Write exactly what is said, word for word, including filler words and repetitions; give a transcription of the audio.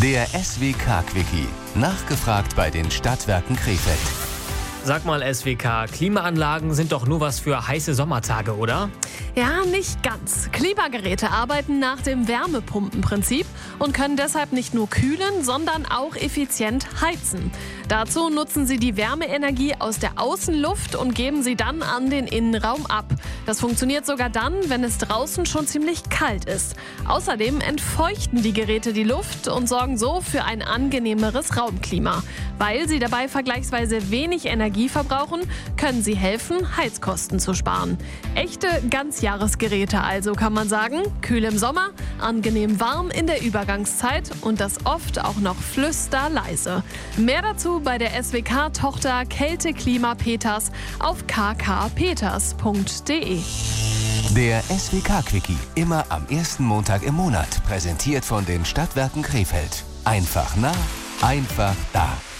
Der S W K-Quickie. Nachgefragt bei den Stadtwerken Krefeld. Sag mal S W K, Klimaanlagen sind doch nur was für heiße Sommertage, oder? Ja, nicht ganz. Klimageräte arbeiten nach dem Wärmepumpenprinzip und können deshalb nicht nur kühlen, sondern auch effizient heizen. Dazu nutzen sie die Wärmeenergie aus der Außenluft und geben sie dann an den Innenraum ab. Das funktioniert sogar dann, wenn es draußen schon ziemlich kalt ist. Außerdem entfeuchten die Geräte die Luft und sorgen so für ein angenehmeres Raumklima. Weil sie dabei vergleichsweise wenig Energie verbrauchen, können sie helfen, Heizkosten zu sparen. Echte Ganzjahresgeräte also, kann man sagen. Kühl im Sommer, angenehm warm in der Übergangszeit und das oft auch noch flüsterleise. Mehr dazu bei der S W K-Tochter Kälte Klima Peters auf k k peters punkt d e. Der S W K-Quickie, immer am ersten Montag im Monat, präsentiert von den Stadtwerken Krefeld. Einfach nah, einfach da.